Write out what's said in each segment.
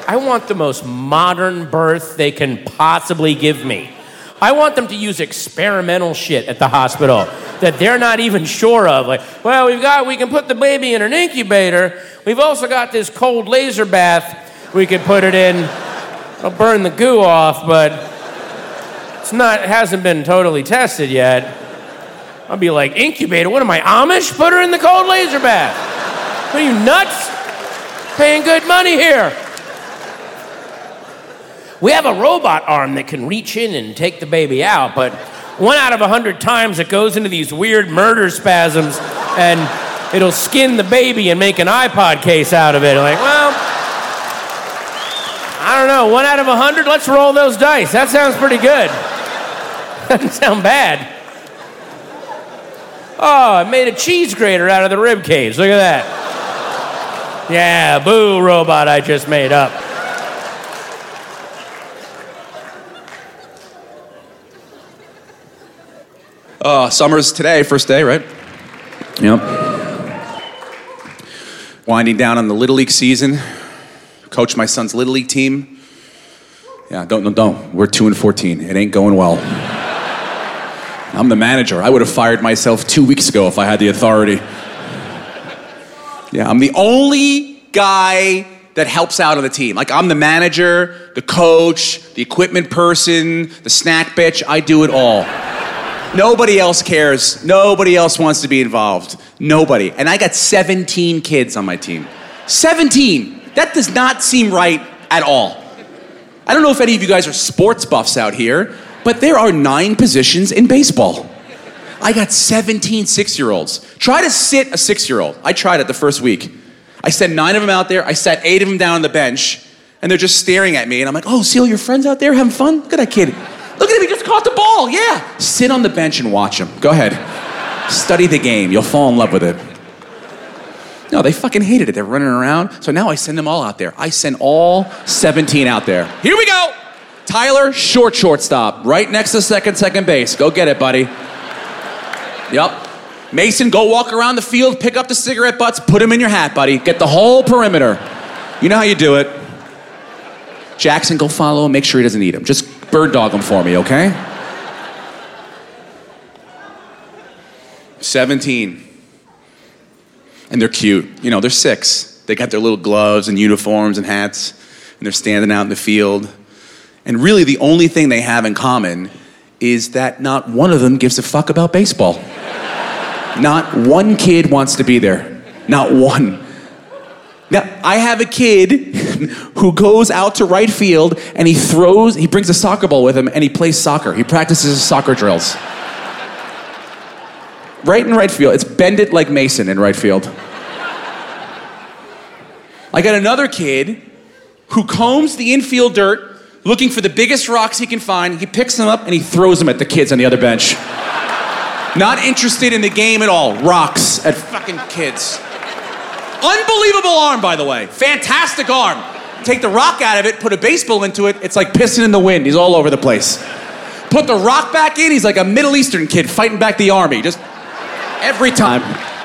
I want the most modern birth they can possibly give me. I want them to use experimental shit at the hospital that they're not even sure of. Like, well, we can put the baby in an incubator. We've also got this cold laser bath we could put it in. It'll burn the goo off, but it hasn't been totally tested yet. I'll be like, incubator? What am I, Amish? Put her in the cold laser bath. What are you, nuts? Paying good money here. We have a robot arm that can reach in and take the baby out, but 1 out of 100 times it goes into these weird murder spasms and it'll skin the baby and make an iPod case out of it. Like, well, I don't know, 1 out of 100? Let's roll those dice. That sounds pretty good. Doesn't sound bad. Oh, I made a cheese grater out of the rib cage. Look at that. Yeah, boo, robot I just made up. Summer's today, first day, right? Yep. Winding down on the Little League season. Coach my son's Little League team. Yeah, don't. We're 2-14. It ain't going well. I'm the manager. I would have fired myself 2 weeks ago if I had the authority. Yeah, I'm the only guy that helps out on the team. Like, I'm the manager, the coach, the equipment person, the snack bitch. I do it all. Nobody else cares. Nobody else wants to be involved. Nobody. And I got 17 kids on my team. 17! That does not seem right at all. I don't know if any of you guys are sports buffs out here, but there are 9 positions in baseball. I got 17 6-year-olds. Try to sit a 6-year-old. I tried it the first week. I sent 9 of them out there. I sat 8 of them down on the bench, and they're just staring at me. And I'm like, oh, see all your friends out there having fun? Look at that kid. Look at him, he just caught the ball, yeah. Sit on the bench and watch him. Go ahead. Study the game. You'll fall in love with it. No, they fucking hated it. They're running around. So now I send them all out there. I send all 17 out there. Here we go. Tyler, shortstop. Right next to second base. Go get it, buddy. Yep. Mason, go walk around the field, pick up the cigarette butts, put them in your hat, buddy. Get the whole perimeter. You know how you do it. Jackson, go follow him. Make sure he doesn't eat him. Just bird dog him for me, okay? 17. And they're cute. You know, they're 6. They got their little gloves and uniforms and hats, and they're standing out in the field. And really the only thing they have in common is that not one of them gives a fuck about baseball. Not one kid wants to be there. Not one. Now, I have a kid who goes out to right field and he brings a soccer ball with him and he plays soccer. He practices soccer drills. Right in right field. It's bend it like Mason in right field. I got another kid who combs the infield dirt looking for the biggest rocks he can find. He picks them up and he throws them at the kids on the other bench. Not interested in the game at all. Rocks at fucking kids. Unbelievable arm, by the way. Fantastic arm. Take the rock out of it, put a baseball into it, it's like pissing in the wind. He's all over the place. Put the rock back in, he's like a Middle Eastern kid fighting back the army. Just every time.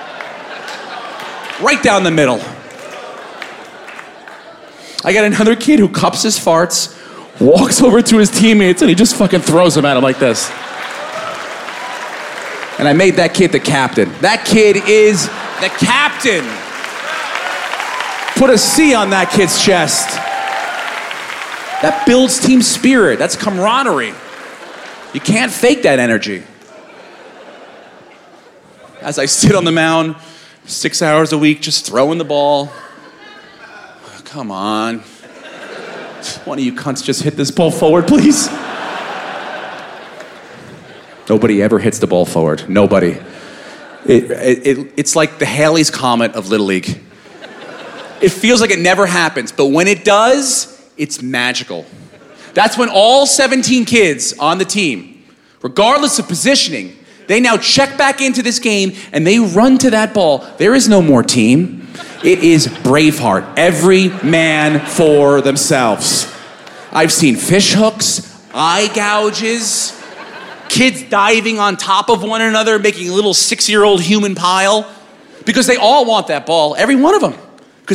Right down the middle. I got another kid who cups his farts, walks over to his teammates, and he just fucking throws them at him like this. And I made that kid the captain. That kid is the captain. Put a C on that kid's chest. That builds team spirit. That's camaraderie. You can't fake that energy. As I sit on the mound, 6 hours a week, just throwing the ball. Oh, come on. One of you cunts just hit this ball forward, please. Nobody ever hits the ball forward. Nobody. It's like the Halley's Comet of Little League. It feels like it never happens, but when it does, it's magical. That's when all 17 kids on the team, regardless of positioning, they now check back into this game and they run to that ball. There is no more team. It is Braveheart. Every man for themselves. I've seen fish hooks, eye gouges, kids diving on top of one another, making a little 6-year-old human pile, because they all want that ball, every one of them.